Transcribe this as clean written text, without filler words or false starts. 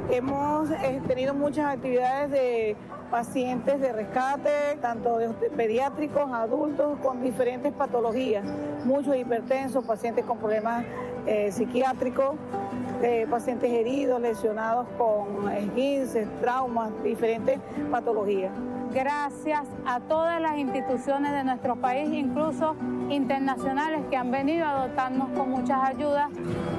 Hemos tenido muchas actividades de pacientes de rescate, tanto de pediátricos, adultos con diferentes patologías, muchos hipertensos, pacientes con problemas psiquiátricos, pacientes heridos, lesionados con esguinces, traumas, diferentes patologías. Gracias a todas las instituciones de nuestro país, incluso internacionales, que han venido a dotarnos con muchas ayudas